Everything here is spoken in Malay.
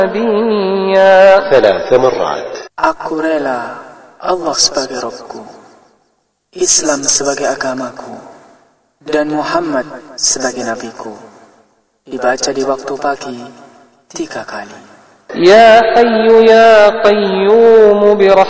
نبيا 3 مرات. Aku rela Allah sebagai Rabbku, Islam sebagai agamaku, dan Muhammad sebagai nabiku. Dibaca di waktu pagi 3 kali. يا حي يا قيوم برحمتك